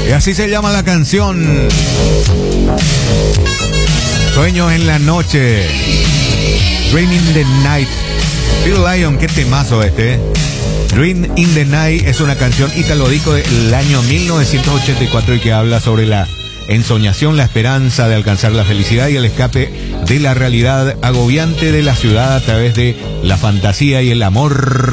Y así se llama la canción. Sueños en la noche. Dream in the Night. Phil Lyon, qué temazo este. Dream in the Night es una canción ítalo-disco del año 1984 y que habla sobre la ensoñación, la esperanza de alcanzar la felicidad y el escape de la realidad agobiante de la ciudad a través de la fantasía y el amor